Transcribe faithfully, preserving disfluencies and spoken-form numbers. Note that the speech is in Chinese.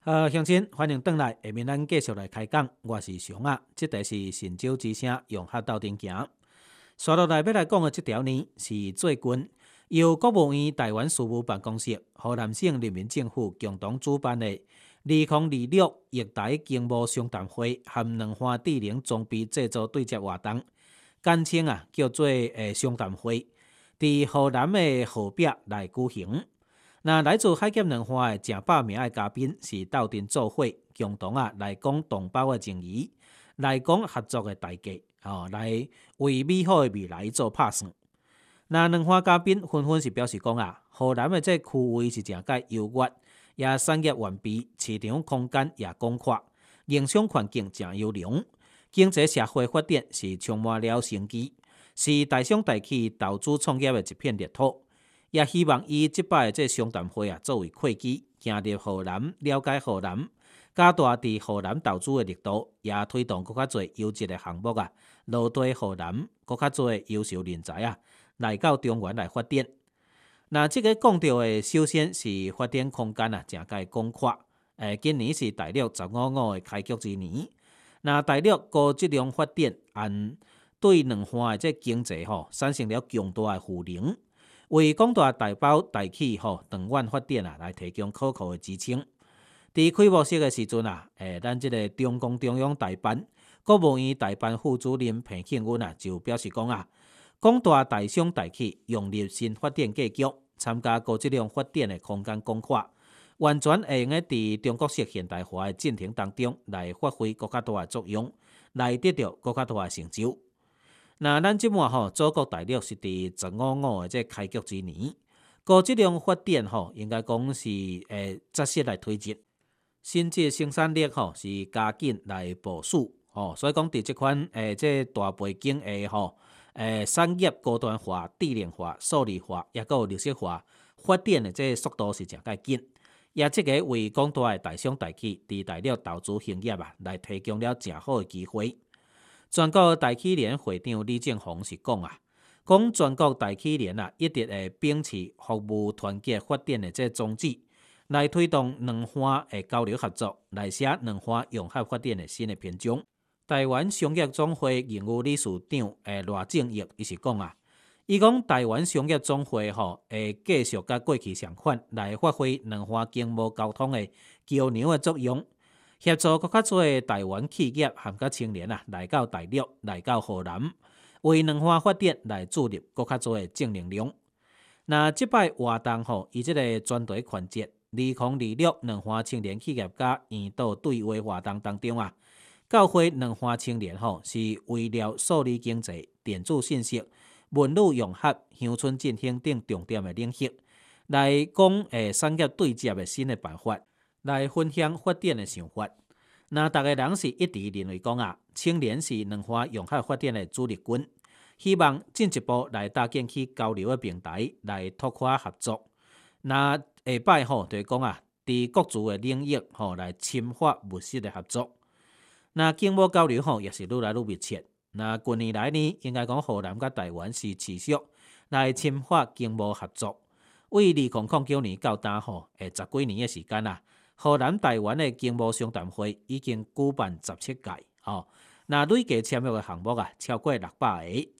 呃，乡亲，欢迎登来。下面咱继续来开讲。我是熊啊，这题是神州之声，用客斗阵行。刷落来要来讲的这条呢，是最近由国务院台湾事务办公室、河南省人民政府共同主办的二零二六液台经贸商谈会和两岸智能装备制造对接活动，简称啊叫做诶商谈会，伫河南的河壁来举行。那来自海峡两岸的正百名的嘉宾是斗阵做伙，共同啊来讲同胞的情谊，来讲合作的大计，哦，来为美好的未来做打算。那两岸嘉宾纷纷是表示讲啊，河南的这区域是正介优越，也产业完备，市场空间也广阔，营商环境正优良，经济社会发展是充满了生机，是大商大企投资创业的一片热土。也希望以即摆的这商谈会啊作为契机，行入河南，了解河南，加大伫河南投资的力度，也推动更较侪优质的项目啊，落地河南，更较侪优秀人才啊来到中原来发展。那这个讲到的，首先是发展空间啊，正介广阔。诶，今年是大陆十五五的开局之年，那大陆高质量发展，按对两岸的这经济吼产生了强大的赋能。为广大大胞大企吼长远发展啊，来提供可靠的支撑。伫开幕式的时阵啊，诶，咱即个中共中央台办、国务院台办副主任彭庆文啊，就表示讲啊，广大大商大企融入新发展格局，参加高质量发展的空间广阔，完全会用伫中国式现代化的进程当中来发挥更较大的作用，来得到更较大的成就。那咱即满吼，祖国大陆是伫十五五的这开局之年，高质量发展吼，应该讲是诶扎实来推进，新质生产力吼是加紧来部署吼，所以讲伫即款诶这大背景下吼，诶产业高端化、智能化、数字化，也有绿色化发展的这速度是诚介紧，也即个为广大的大商大企伫大陆投资兴业啊，来提供了诚好的机会。全国大企联会长李正宏是讲啊，讲全国大企联啊，一直会秉持服务团结发展的这宗旨，来推动两岸的交流合作，来写两岸融合发展的新的篇章。台湾商业总会营务理事长诶罗正义伊是讲啊，伊讲台湾商业总会吼会继续甲过去相款，来发挥两岸经贸交通的桥梁的作用。协助更较多台湾企业含甲青年啊，来到大陆，来到河南，为两岸发展来注入更较多的正能量。那即摆活动吼，以即个专题环节，二零二六两岸青年企业家圆桌对话活动当中啊，教会两岸青年吼是为了数字经济、电子信息、文旅融合、乡村振兴等重点的领域，来讲诶产业对接的新的办法。来分享发展的想法。那大家人是一致认为讲啊，青年是两岸融合发展的主力军，希望进一步来搭建起交流的平台，来拓宽合作。那下摆吼就是讲啊，伫各自的领域吼来深化务实的合作。那经贸交流吼也是愈来愈密切。那近年来呢，应该讲河南甲台湾是持续来深化经贸合作。为二零零九年到今吼，诶十几年的时间啊。河南台湾的经贸商谈会已经举办十七届，吼、哦，那累计签约的项目啊超过六百个。